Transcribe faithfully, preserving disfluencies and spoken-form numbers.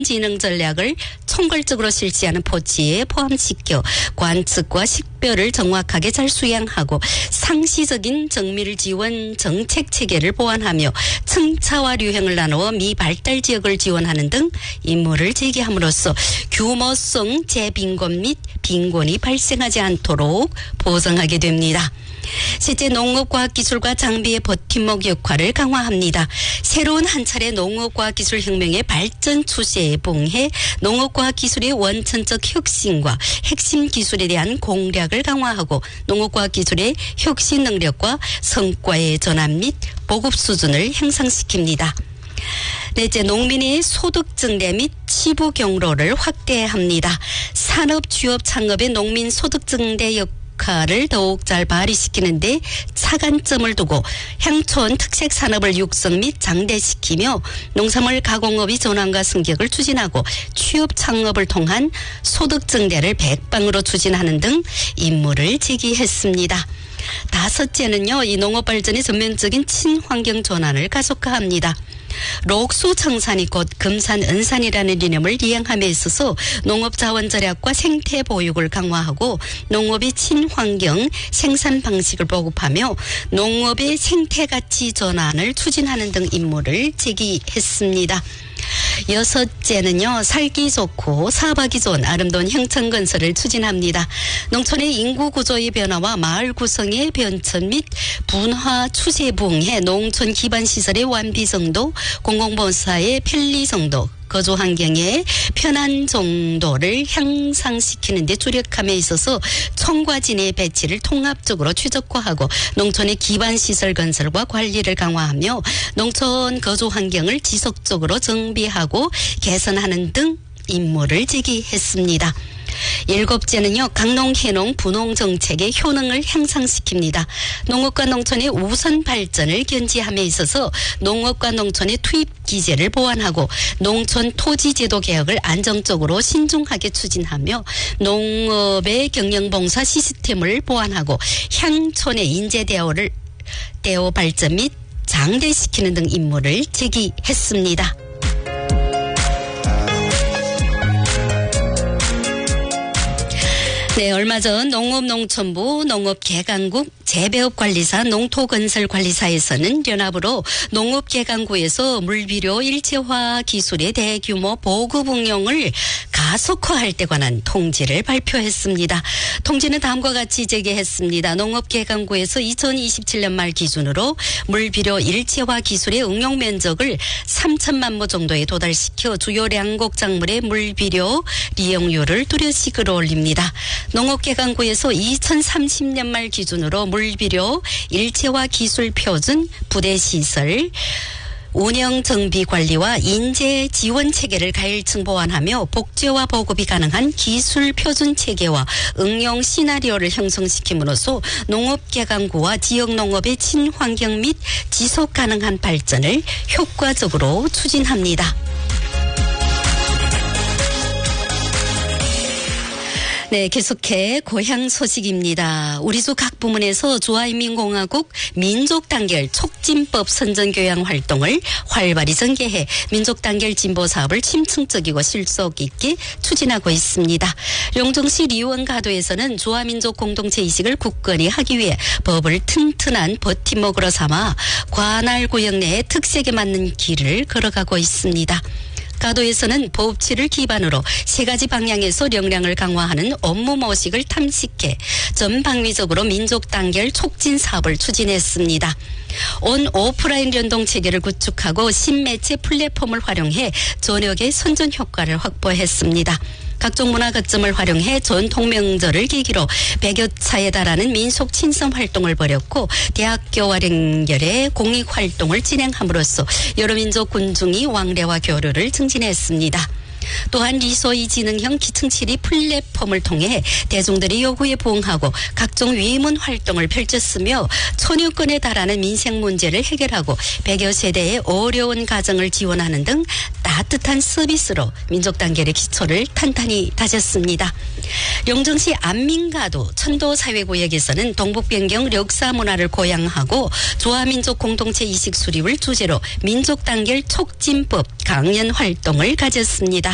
진흥 전략을 총괄적으로 실시하는 포지에 포함시켜 관측과 식별을 정확하게 잘 수행하고 상시적인 정밀 지원 정책 체계를 보완하며 청차와 류행을 나누어 미발달 지역을 지원하는 등 임무를 제기함으로써 규모성 재빈곤 및 빈곤이 발생하지 않도록 보장하게 됩니다. 셋째, 농업과학기술과 장비의 버팀목 역할을 강화합니다. 새로운 한 차례 농업과학기술혁명의 발전 추세에 부응해 농업과학기술의 원천적 혁신과 핵심 기술에 대한 공략을 강화하고 농업과학기술의 혁신 능력과 성과의 전환 및 보급 수준을 향상시킵니다. 넷째, 농민의 소득 증대 및 치부 경로를 확대합니다. 산업, 취업, 창업의 농민 소득 증대 역 역할을 더욱 잘 발휘시키는데 차관점을 두고 향촌 특색 산업을 육성 및 장대시키며 농산물 가공업의 전환과 승격을 추진하고 취업 창업을 통한 소득 증대를 백방으로 추진하는 등 임무를 제기했습니다. 다섯째는요, 이 농업 발전의 전면적인 친환경 전환을 가속화합니다. 록수 청산이 곧 금산 은산이라는 이념을 이행함에 있어서 농업 자원 절약과 생태 보육을 강화하고 농업의 친환경 생산 방식을 보급하며 농업의 생태 가치 전환을 추진하는 등 임무를 제기했습니다. 여섯째는요, 살기 좋고 사업하기 좋은 아름다운 형천 건설을 추진합니다. 농촌의 인구 구조의 변화와 마을 구성의 변천 및 분화 추세에 부응해 농촌 기반 시설의 완비 정도, 공공보사의 편리 정도, 거주 환경의 편한 정도를 향상시키는 데 주력함에 있어서 촌과진의 배치를 통합적으로 최적화하고 농촌의 기반 시설 건설과 관리를 강화하며 농촌 거주 환경을 지속적으로 정비하고 개선하는 등 임무를 제기했습니다. 일곱째는요, 강농, 해농, 분농 정책의 효능을 향상시킵니다. 농업과 농촌의 우선 발전을 견지함에 있어서 농업과 농촌의 투입 기제를 보완하고 농촌 토지제도 개혁을 안정적으로 신중하게 추진하며 농업의 경영봉사 시스템을 보완하고 향촌의 인재 대오를 대오 발전 및 장대시키는 등 임무를 제기했습니다. 네, 얼마 전 농업농촌부 농업개간국 재배업관리사 농토건설관리사에서는 연합으로 농업개간구에서 물비료 일체화 기술의 대규모 보급 응용을 가속화할 때 관한 통지를 발표했습니다. 통지는 다음과 같이 제기했습니다. 농업개간구에서 이천이십칠 년 말 기준으로 물비료 일체화 기술의 응용 면적을 삼천만 모 정도에 도달시켜 주요 양곡 작물의 물비료 이용률을 뚜렷이 끌어올립니다. 농업개간구에서 이천삼십 년 말 기준으로 물비료 일체화 기술 표준 부대시설 운영 정비 관리와 인재 지원 체계를 가일층 보완하며 복제와 보급이 가능한 기술 표준 체계와 응용 시나리오를 형성시킴으로써 농업개간구와 지역 농업의 친환경 및 지속 가능한 발전을 효과적으로 추진합니다. 네, 계속해 고향 소식입니다. 우리 주 각 부문에서 주한인민공화국 민족단결 촉진법 선전교양 활동을 활발히 전개해 민족단결 진보 사업을 침층적이고 실속 있게 추진하고 있습니다. 용정시 리원가도에서는 주한민족 공동체 이식을 굳건히 하기 위해 법을 튼튼한 버팀목으로 삼아 관할 구역 내의 특색에 맞는 길을 걸어가고 있습니다. 가도에서는 법치를 기반으로 세 가지 방향에서 역량을 강화하는 업무 모식을 탐식해 전방위적으로 민족단결 촉진 사업을 추진했습니다. 온 오프라인 연동 체계를 구축하고 신매체 플랫폼을 활용해 전역의 선전 효과를 확보했습니다. 각종 문화 거점을 활용해 전통 명절을 계기로 백여 차에 달하는 민속 친선 활동을 벌였고 대학교와 연결해 공익 활동을 진행함으로써 여러 민족 군중이 왕래와 교류를 증진했습니다. 또한 리소이 지능형 기층치리 플랫폼을 통해 대중들의 요구에 부응하고 각종 위문 활동을 펼쳤으며 천여 건에 달하는 민생 문제를 해결하고 백여 세대의 어려운 가정을 지원하는 등 따뜻한 서비스로 민족단결의 기초를 탄탄히 다졌습니다. 용정시 안민가도 천도사회구역에서는 동북변경 역사문화를 고양하고 조화민족 공동체 이식 수립을 주제로 민족단결 촉진법 강연 활동을 가졌습니다.